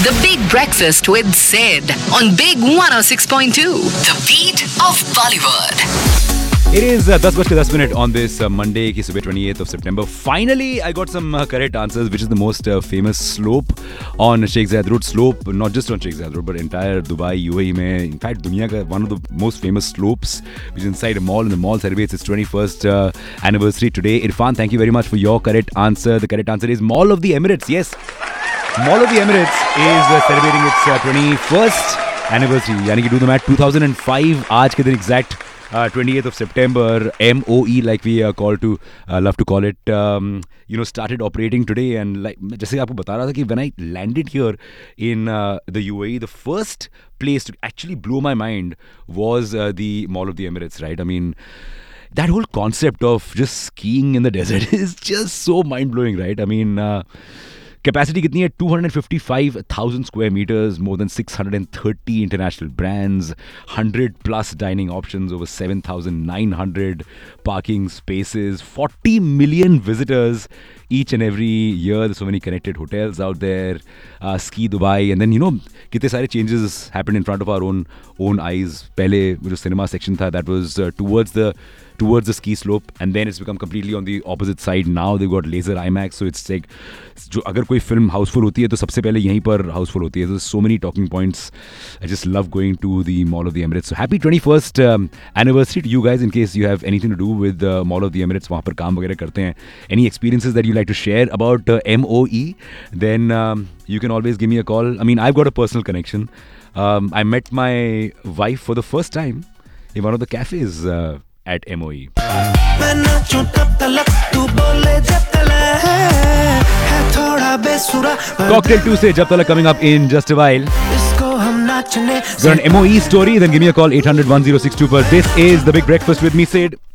The Big Breakfast with Sid on Big 106.2. The beat of Bollywood. It is 10:10 on this Monday, ki subah 28th of September. Finally, I got some correct answers, which is the most famous slope on Sheikh Zayed Road. Slope, not just on Sheikh Zayed Road, but entire Dubai, UAE mein. In fact, dunia ka one of the most famous slopes, which is inside a mall, and the mall celebrates its 21st anniversary today. Irfan, thank you very much for your correct answer. The correct answer is Mall of the Emirates. Yes, Mall of the Emirates is celebrating its 21st anniversary. यानी कि do the math, 2005 आज के दिन exact 28th of September, MOE like we love to call it, started operating today. And like जैसे आपको बता रहा था कि when I landed here in the UAE, the first place to actually blow my mind was the Mall of the Emirates, right? I mean, that whole concept of just skiing in the desert is just so mind-blowing, right? I mean, capacity कितनी है? 255,000 square meters, more than 630 international brands, 100 plus dining options, over 7,900 parking spaces, 40 million visitors each and every year. There's so many connected hotels out there. Ski Dubai, and then कितने सारे changes happened in front of our own eyes. पहले जो cinema section था, that was towards the ski slope, and then it's become completely on the opposite side. Now they've got laser IMAX, so it's like जो अगर कोई film Housefull होती है तो सबसे पहले यहीं पर हाउसफुल होती है. So many talking points. I just love going to the Mall of the Emirates. So happy 21st anniversary to you guys. In case you have anything to do with the Mall of the Emirates, वहाँ पर काम वगैरह करते हैं. Any experiences that you like to share about MOE? Then you can always give me a call. I mean, I've got a personal connection. I met my wife for the first time in one of the cafes at MOE. Cocktail Tuesday, Jab Talak coming up in just a while. Got an MOE story? Then give me a call, 800-1062 per. This is The Big Breakfast with me, Sid.